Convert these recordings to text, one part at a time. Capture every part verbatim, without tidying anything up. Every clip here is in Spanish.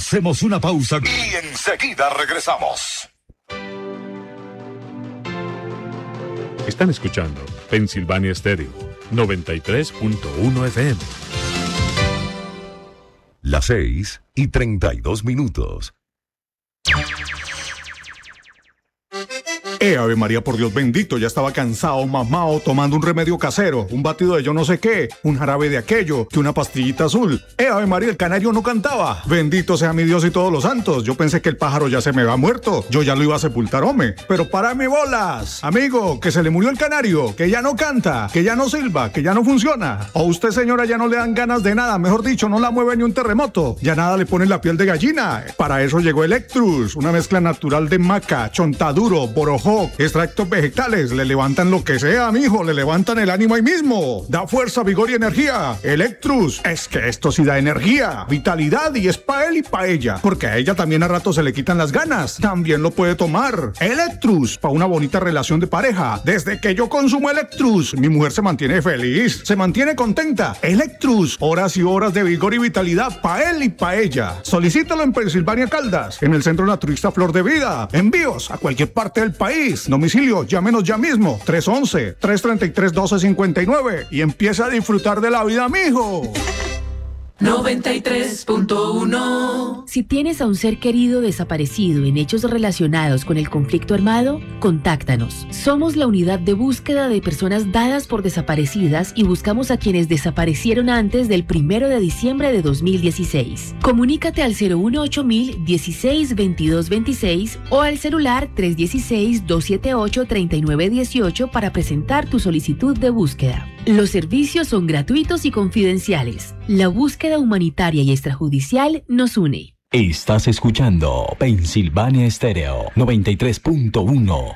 Hacemos una pausa y enseguida regresamos. Están escuchando Pensilvania Stereo noventa y tres punto uno F M. Las seis y treinta y dos minutos. Eh, Ave María, por Dios bendito, ya estaba cansado, mamao, tomando un remedio casero, un batido de yo no sé qué, un jarabe de aquello, que una pastillita azul. Eh, Ave María, el canario no cantaba. Bendito sea mi Dios y todos los santos. Yo pensé que el pájaro ya se me había muerto. Yo ya lo iba a sepultar, hombre. Pero párame bolas. Amigo, que se le murió el canario, que ya no canta, que ya no silba, que ya no funciona. O usted, señora, ya no le dan ganas de nada. Mejor dicho, no la mueve ni un terremoto. Ya nada le pone la piel de gallina. Para eso llegó Electrus, una mezcla natural de maca, chontaduro, borojó, extractos vegetales. Le levantan lo que sea, mijo, le levantan el ánimo ahí mismo. Da fuerza, vigor y energía. Electrus, es que esto sí da energía, vitalidad, y es pa' él y pa' ella, porque a ella también a rato se le quitan las ganas. También lo puede tomar. Electrus, pa' una bonita relación de pareja. Desde que yo consumo Electrus, mi mujer se mantiene feliz, se mantiene contenta. Electrus, horas y horas de vigor y vitalidad pa' él y pa' ella. Solicítalo en Pensilvania Caldas, en el Centro Naturista Flor de Vida. Envíos a cualquier parte del país. Domicilio, llámenos ya mismo, tres once, tres treinta y tres, doce cincuenta y nueve, y empieza a disfrutar de la vida, mijo. noventa y tres punto uno. Si tienes a un ser querido desaparecido en hechos relacionados con el conflicto armado, contáctanos. Somos la unidad de búsqueda de personas dadas por desaparecidas y buscamos a quienes desaparecieron antes del primero de diciembre de dos mil dieciséis. Comunícate al cero uno ocho mil dieciséis veintidós veintiséis o al celular tres uno seis, dos siete ocho, tres nueve uno ocho para presentar tu solicitud de búsqueda. Los servicios son gratuitos y confidenciales. La búsqueda humanitaria y extrajudicial nos une. Estás escuchando Pensilvania Stereo noventa y tres punto uno.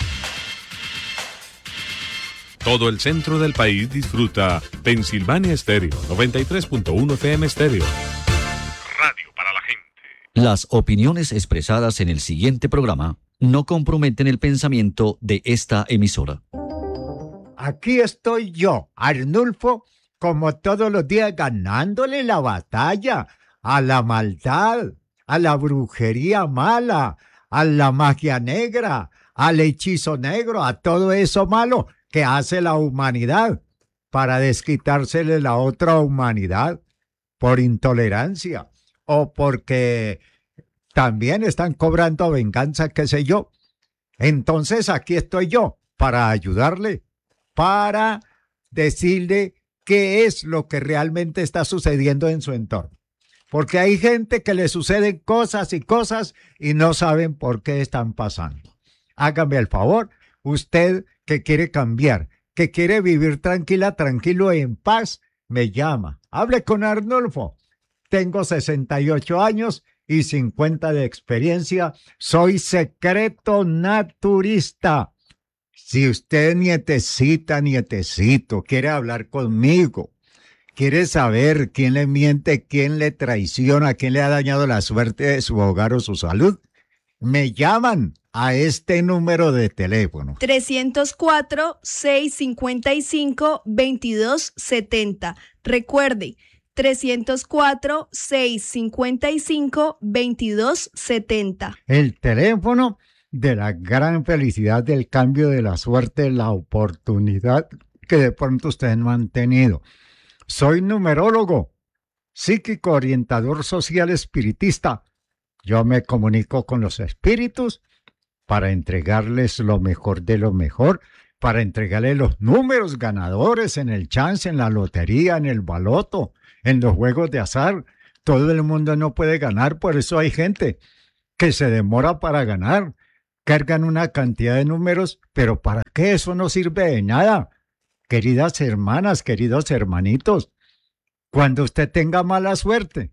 Todo el centro del país disfruta Pensilvania Stereo noventa y tres punto uno F M Stereo. Radio para la gente. Las opiniones expresadas en el siguiente programa no comprometen el pensamiento de esta emisora. Aquí estoy yo, Arnulfo, como todos los días ganándole la batalla a la maldad, a la brujería mala, a la magia negra, al hechizo negro, a todo eso malo que hace la humanidad para desquitársele la otra humanidad por intolerancia o porque también están cobrando venganza, qué sé yo. Entonces aquí estoy yo para ayudarle, para decirle qué es lo que realmente está sucediendo en su entorno. Porque hay gente que le suceden cosas y cosas y no saben por qué están pasando. Hágame el favor, usted que quiere cambiar, que quiere vivir tranquila, tranquilo y en paz, me llama. Hable con Arnulfo. Tengo sesenta y ocho años y cincuenta de experiencia. Soy secreto naturista. Si usted, nietecita, nietecito, quiere hablar conmigo, quiere saber quién le miente, quién le traiciona, quién le ha dañado la suerte de su hogar o su salud, me llaman a este número de teléfono. trescientos cuatro, seiscientos cincuenta y cinco, veintidós setenta. Recuerde, trescientos cuatro, seiscientos cincuenta y cinco, veintidós setenta. El teléfono de la gran felicidad del cambio de la suerte, la oportunidad que de pronto ustedes no han tenido. Soy numerólogo, psíquico, orientador social, espiritista. Yo me comunico con los espíritus para entregarles lo mejor de lo mejor, para entregarles los números ganadores en el chance, en la lotería, en el baloto, en los juegos de azar. Todo el mundo no puede ganar, por eso hay gente que se demora para ganar. Cargan una cantidad de números, pero ¿para qué? Eso no sirve de nada. Queridas hermanas, queridos hermanitos, cuando usted tenga mala suerte,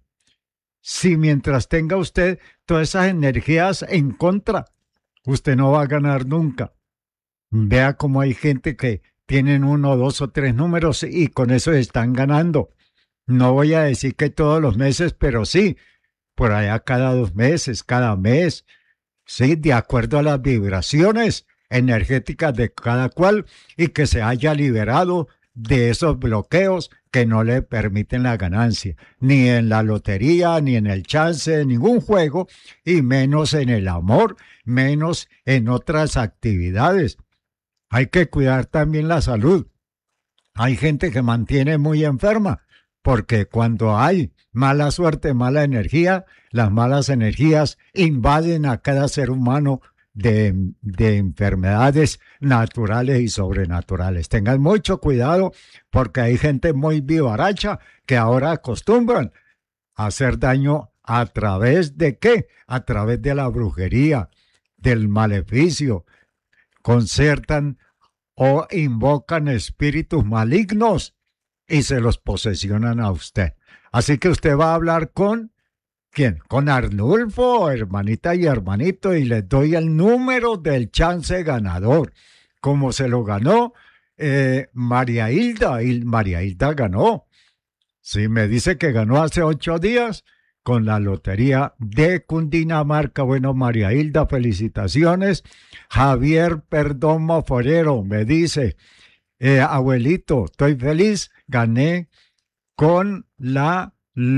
si mientras tenga usted todas esas energías en contra, usted no va a ganar nunca. Vea cómo hay gente que tienen uno, dos o tres números y con eso están ganando. No voy a decir que todos los meses, pero sí, por allá cada dos meses, cada mes. Sí, de acuerdo a las vibraciones energéticas de cada cual y que se haya liberado de esos bloqueos que no le permiten la ganancia, ni en la lotería, ni en el chance, en ningún juego, y menos en el amor, menos en otras actividades. Hay que cuidar también la salud. Hay gente que mantiene muy enferma, porque cuando hay mala suerte, mala energía, las malas energías invaden a cada ser humano de, de enfermedades naturales y sobrenaturales. Tengan mucho cuidado porque hay gente muy vivaracha que ahora acostumbran a hacer daño a través de ¿qué? A través de la brujería, del maleficio. Concertan o invocan espíritus malignos y se los posesionan a usted. Así que usted va a hablar con, ¿quién? Con Arnulfo, hermanita y hermanito, y les doy el número del chance ganador. Como se lo ganó eh, María Hilda, y María Hilda ganó. Sí, me dice que ganó hace ocho días con la lotería de Cundinamarca. Bueno, María Hilda, felicitaciones. Javier Perdomo Forero me dice, eh, abuelito, estoy feliz, gané con la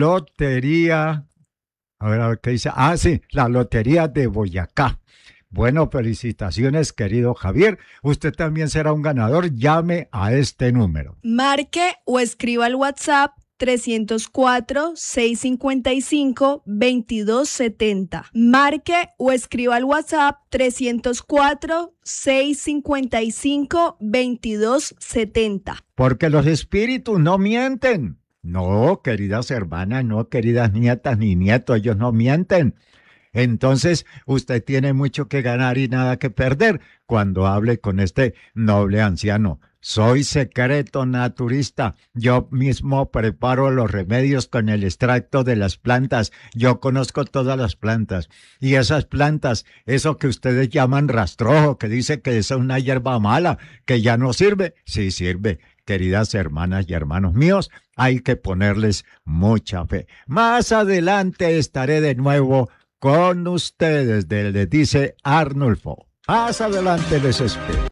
lotería, a ver, a ver qué dice, ah, sí, la lotería de Boyacá. Bueno, felicitaciones, querido Javier. Usted también será un ganador. Llame a este número. Marque o escriba al WhatsApp trescientos cuatro, seiscientos cincuenta y cinco, veintidós setenta. Marque o escriba al WhatsApp trescientos cuatro, seiscientos cincuenta y cinco, veintidós setenta. Porque los espíritus no mienten. No, queridas hermanas, no, queridas nietas ni nietos, ellos no mienten. Entonces, usted tiene mucho que ganar y nada que perder cuando hable con este noble anciano. Soy secreto naturista. Yo mismo preparo los remedios con el extracto de las plantas. Yo conozco todas las plantas. Y esas plantas, eso que ustedes llaman rastrojo, que dice que es una hierba mala, que ya no sirve, sí sirve. Queridas hermanas y hermanos míos, hay que ponerles mucha fe. Más adelante estaré de nuevo con ustedes, les dice Arnulfo. Más adelante les espero.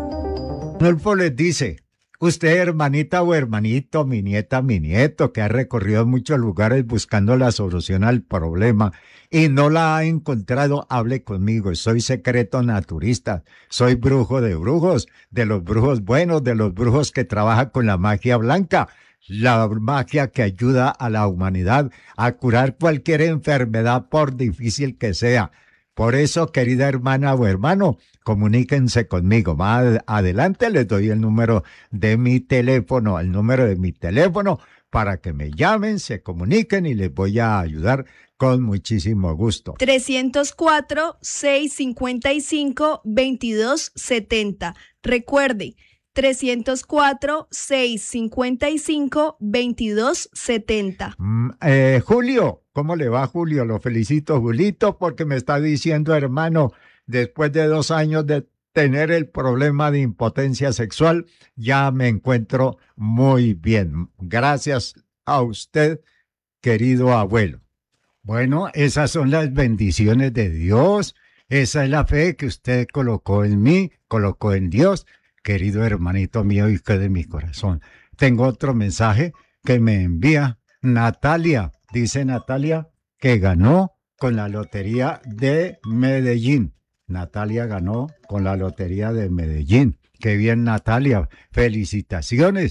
Arnulfo les dice, usted hermanita o hermanito, mi nieta, mi nieto, que ha recorrido muchos lugares buscando la solución al problema y no la ha encontrado, hable conmigo. Soy secreto naturista, soy brujo de brujos, de los brujos buenos, de los brujos que trabajan con la magia blanca. La magia que ayuda a la humanidad a curar cualquier enfermedad por difícil que sea. Por eso, querida hermana o hermano, comuníquense conmigo. Más adelante les doy el número de mi teléfono, el número de mi teléfono para que me llamen, se comuniquen y les voy a ayudar con muchísimo gusto. trescientos cuatro, seiscientos cincuenta y cinco, veintidós setenta. Recuerde, trescientos cuatro, seiscientos cincuenta y cinco, veintidós setenta. Mm, eh, Julio, ¿cómo le va, Julio? Lo felicito, Julito, porque me está diciendo, hermano, después de dos años de tener el problema de impotencia sexual, ya me encuentro muy bien. Gracias a usted, querido abuelo. Bueno, esas son las bendiciones de Dios. Esa es la fe que usted colocó en mí, colocó en Dios. Querido hermanito mío, hijo de mi corazón. Tengo otro mensaje que me envía Natalia. Dice Natalia que ganó con la lotería de Medellín. Natalia ganó con la lotería de Medellín. Qué bien, Natalia. Felicitaciones.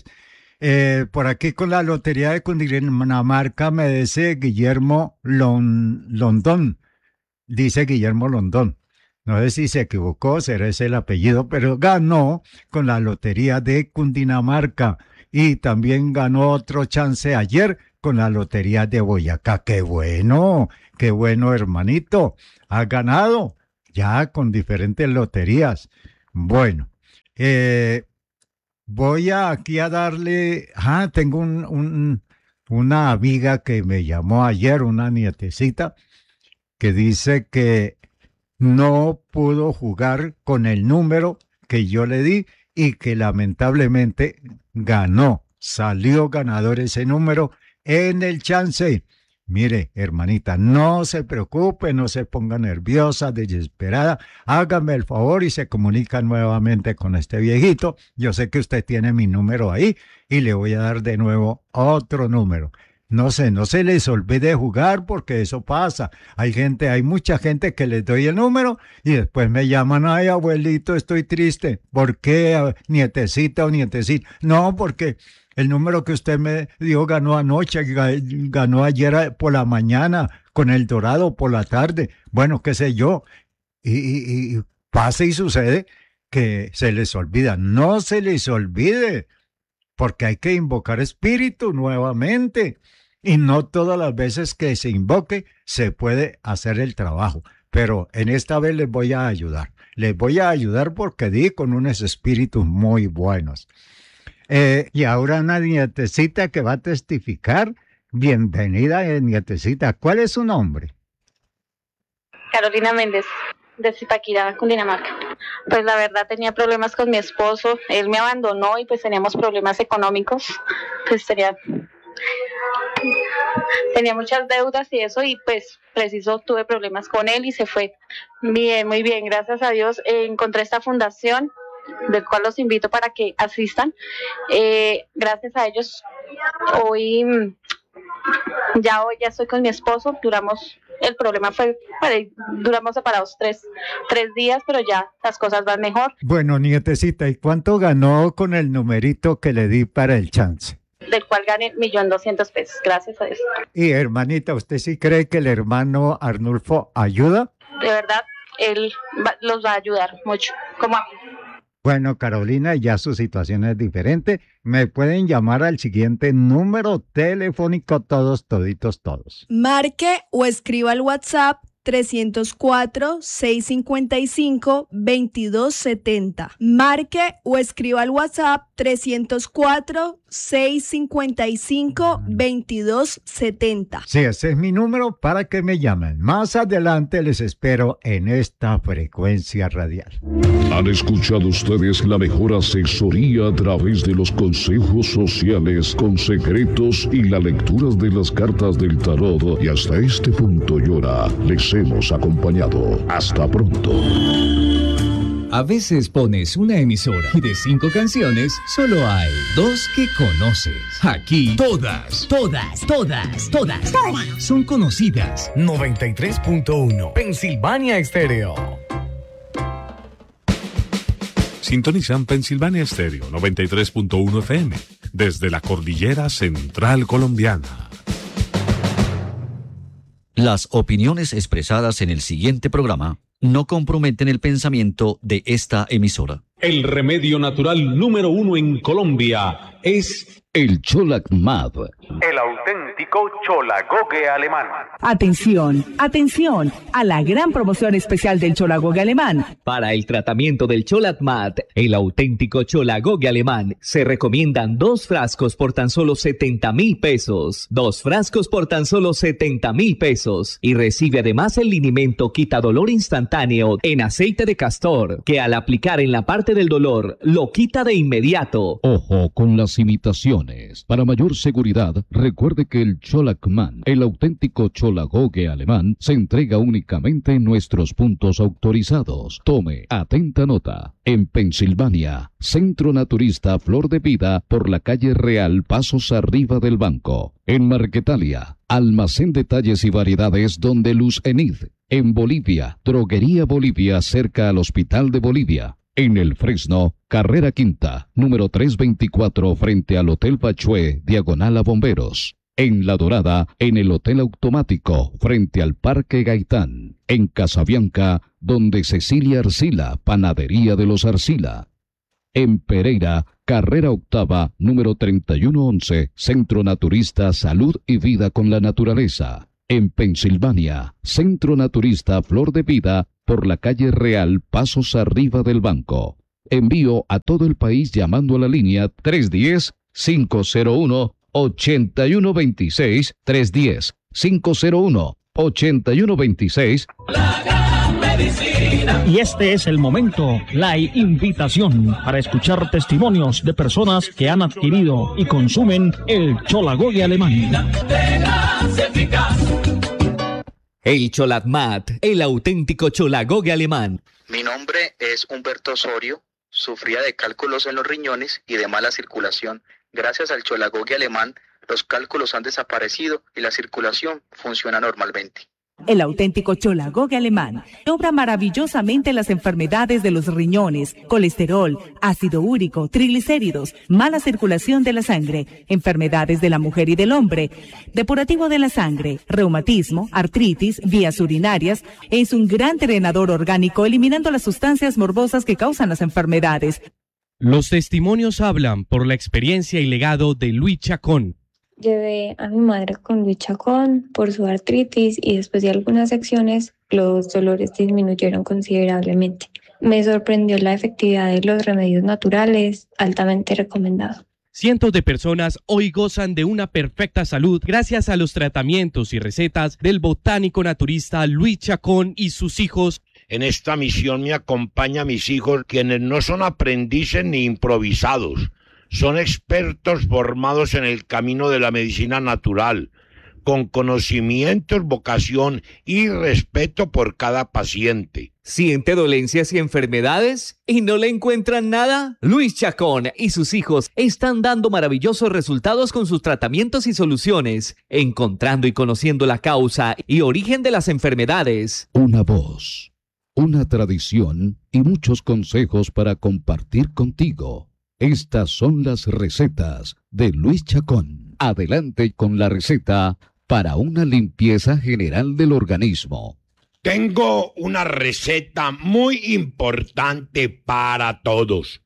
Eh, por aquí con la lotería de Cundinamarca me dice Guillermo Lon- Londón. Dice Guillermo Londón. No sé si se equivocó, será ese el apellido, pero ganó con la lotería de Cundinamarca y también ganó otro chance ayer con la lotería de Boyacá. ¡Qué bueno! ¡Qué bueno, hermanito! Ha ganado ya con diferentes loterías. Bueno, eh, voy a, aquí a darle... Ah, tengo un, un, una amiga que me llamó ayer, una nietecita, que dice que no pudo jugar con el número que yo le di y que lamentablemente ganó. Salió ganador ese número en el chance. Mire, hermanita, no se preocupe, no se ponga nerviosa, desesperada. Hágame el favor y se comunica nuevamente con este viejito. Yo sé que usted tiene mi número ahí y le voy a dar de nuevo otro número. No sé, no se les olvide jugar porque eso pasa. Hay gente, hay mucha gente que les doy el número y después me llaman, ay, abuelito, estoy triste. ¿Por qué, nietecita o nietecita? No, porque el número que usted me dio ganó anoche, ganó ayer por la mañana, con el dorado por la tarde. Bueno, qué sé yo. Y, y, y pasa y sucede que se les olvida. No se les olvide, porque hay que invocar espíritu nuevamente. Y no todas las veces que se invoque se puede hacer el trabajo. Pero en esta vez les voy a ayudar. Les voy a ayudar porque di con unos espíritus muy buenos. Eh, y ahora una nietecita que va a testificar. Bienvenida, eh, nietecita. ¿Cuál es su nombre? Carolina Méndez, de Zipaquirá, Cundinamarca. Pues la verdad tenía problemas con mi esposo. Él me abandonó y pues teníamos problemas económicos. Pues tenía... Tenía muchas deudas y eso, y pues preciso tuve problemas con él y se fue. Bien, muy bien, gracias a Dios eh, encontré esta fundación, del cual los invito para que asistan. Eh, gracias a ellos hoy ya hoy ya estoy con mi esposo. Duramos, el problema fue, duramos separados tres, tres días, pero ya las cosas van mejor. Bueno, nietecita, ¿y cuánto ganó con el numerito que le di para el chance? Del cual gané un millón doscientos pesos, gracias a Dios. Y hermanita, ¿usted sí cree que el hermano Arnulfo ayuda? De verdad, él va, los va a ayudar mucho, como a mí. Bueno, Carolina, ya su situación es diferente. Me pueden llamar al siguiente número telefónico, todos, toditos, todos. Marque o escriba al WhatsApp trescientos cuatro, seiscientos cincuenta y cinco, veintidós setenta. Marque o escriba al WhatsApp trescientos cuatro, seiscientos cincuenta y cinco, veintidós setenta. Sí, ese es mi número para que me llamen. Más adelante les espero en esta frecuencia radial. Han escuchado ustedes la mejor asesoría a través de los consejos sociales con secretos y la lectura de las cartas del tarot. Y hasta este punto y hora les hemos acompañado. Hasta pronto. A veces pones una emisora y de cinco canciones solo hay dos que conoces. Aquí todas, todas, todas, todas, todas son conocidas. noventa y tres punto uno Pensilvania Estéreo. Sintonizan Pensilvania Estéreo noventa y tres punto uno F M desde la cordillera central colombiana. Las opiniones expresadas en el siguiente programa no comprometen el pensamiento de esta emisora. El remedio natural número uno en Colombia es el Cholacmab. El auténtico cholagogue alemán. Atención, atención a la gran promoción especial del cholagogue alemán. Para el tratamiento del Cholacmab, el auténtico cholagogue alemán, se recomiendan dos frascos por tan solo setenta mil pesos. Dos frascos por tan solo setenta mil pesos. Y recibe además el linimento quita dolor instantáneo en aceite de castor, que al aplicar en la parte del dolor, lo quita de inmediato. Ojo con las imitaciones. Para mayor seguridad, recuerde que el Cholacman, el auténtico cholagogue alemán, se entrega únicamente en nuestros puntos autorizados. Tome atenta nota. En Pensilvania, Centro Naturista Flor de Vida, por la calle Real, pasos arriba del banco. En Marquetalia, Almacén Detalles y Variedades donde Luz Enid. En Bolivia, Droguería Bolivia, cerca al Hospital de Bolivia. En El Fresno, Carrera Quinta, número trescientos veinticuatro, frente al Hotel Bachué, diagonal a Bomberos. En La Dorada, en el Hotel Automático, frente al Parque Gaitán. En Casabianca, donde Cecilia Arcila, Panadería de los Arcila. En Pereira, Carrera Octava, número treinta y uno once, Centro Naturista Salud y Vida con la Naturaleza. En Pensilvania, Centro Naturista Flor de Vida, por la calle Real, pasos arriba del banco. Envío a todo el país llamando a la línea tres uno cero, cinco cero uno, ocho uno dos seis, tres uno cero, cinco cero uno, ocho uno dos seis. La gran medicina. Y este es el momento, la invitación para escuchar testimonios de personas que han adquirido y consumen el Cholagogue alemán. El Cholatmat, el auténtico Cholagogue alemán. Mi nombre es Humberto Osorio, sufría de cálculos en los riñones y de mala circulación. Gracias al Cholagogue alemán, los cálculos han desaparecido y la circulación funciona normalmente. El auténtico Cholagogue alemán obra maravillosamente las enfermedades de los riñones, colesterol, ácido úrico, triglicéridos, mala circulación de la sangre, enfermedades de la mujer y del hombre, depurativo de la sangre, reumatismo, artritis, vías urinarias. Es un gran drenador orgánico eliminando las sustancias morbosas que causan las enfermedades. Los testimonios hablan por la experiencia y legado de Luis Chacón. Llevé a mi madre con Luis Chacón por su artritis y después de algunas acciones los dolores disminuyeron considerablemente. Me sorprendió la efectividad de los remedios naturales, altamente recomendado. Cientos de personas hoy gozan de una perfecta salud gracias a los tratamientos y recetas del botánico naturista Luis Chacón y sus hijos. En esta misión me acompañan mis hijos, quienes no son aprendices ni improvisados. Son expertos formados en el camino de la medicina natural, con conocimientos, vocación y respeto por cada paciente. ¿Siente dolencias y enfermedades y no le encuentran nada? Luis Chacón y sus hijos están dando maravillosos resultados con sus tratamientos y soluciones, encontrando y conociendo la causa y origen de las enfermedades. Una voz, una tradición y muchos consejos para compartir contigo. Estas son las recetas de Luis Chacón. Adelante con la receta para una limpieza general del organismo. Tengo una receta muy importante para todos.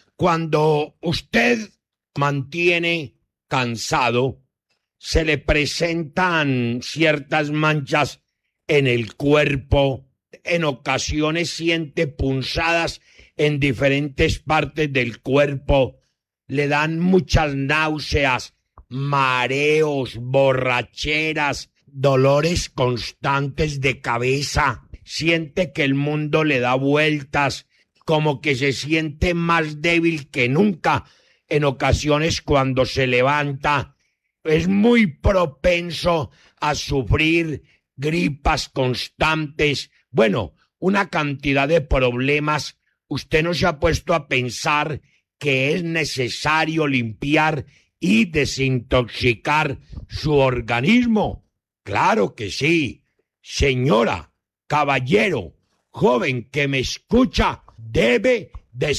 Cuando usted mantiene cansado, se le presentan ciertas manchas en el cuerpo, en ocasiones siente punzadas en diferentes partes del cuerpo, le dan muchas náuseas, mareos, borracheras, dolores constantes de cabeza, siente que el mundo le da vueltas, como que se siente más débil que nunca. En ocasiones cuando se levanta, es muy propenso a sufrir gripas constantes, bueno, una cantidad de problemas. Usted no se ha puesto a pensar que es necesario limpiar y desintoxicar su organismo. Claro que sí. Señora, caballero, joven que me escucha, debe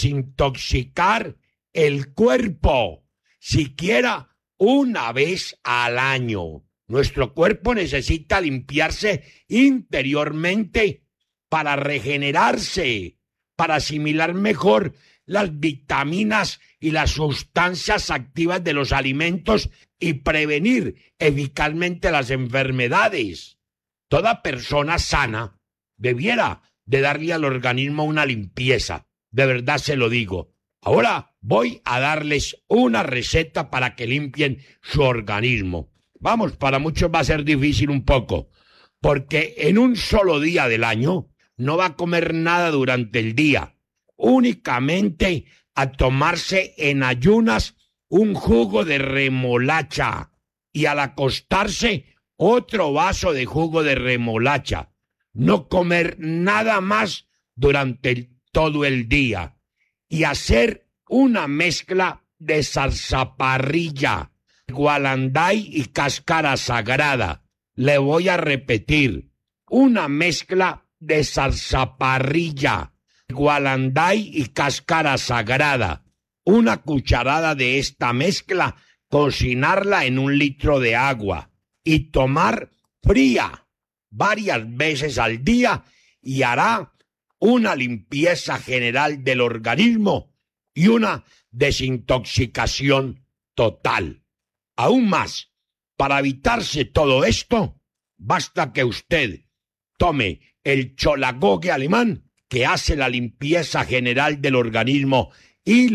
desintoxicar el cuerpo, siquiera una vez al año. Nuestro cuerpo necesita limpiarse interiormente para regenerarse, para asimilar mejor las vitaminas y las sustancias activas de los alimentos y prevenir eficazmente las enfermedades. Toda persona sana debiera de darle al organismo una limpieza, de verdad se lo digo. Ahora voy a darles una receta para que limpien su organismo. Vamos, para muchos va a ser difícil un poco, porque en un solo día del año no va a comer nada durante el día, únicamente a tomarse en ayunas un jugo de remolacha y al acostarse otro vaso de jugo de remolacha. No comer nada más durante el, todo el día y hacer una mezcla de zarzaparrilla, gualanday y cáscara sagrada. Le voy a repetir, una mezcla de zarzaparrilla, gualanday y cáscara sagrada. Una cucharada de esta mezcla, cocinarla en un litro de agua y tomar fría varias veces al día y hará una limpieza general del organismo y una desintoxicación total. Aún más, para evitarse todo esto, basta que usted tome el Cholagogue alemán, que hace la limpieza general del organismo y